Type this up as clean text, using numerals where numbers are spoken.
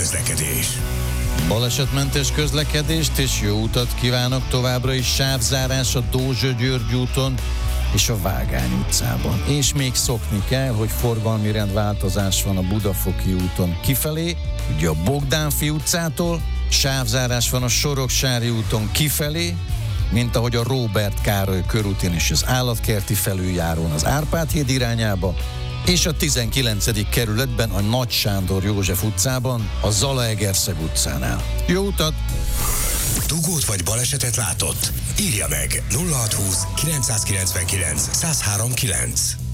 közlekedés. Balesetmentes közlekedést és jó utat kívánok továbbra is. Sávzárás a Dózsa-György úton és a Vágány utcában. És még szokni kell, hogy forgalmi rendváltozás van a Budafoki úton kifelé, ugye a Bogdánfi utcától, sávzárás van a Soroksári úton kifelé, mint ahogy a Róbert Károly körútén és az Állatkerti felüljárón az Árpád híd irányába, és a 19. kerületben a Nagy Sándor József utcában, a Zalaegerszeg utcánál. Jó utat! Dugót vagy balesetet látott? Írja meg 0620 999 1039.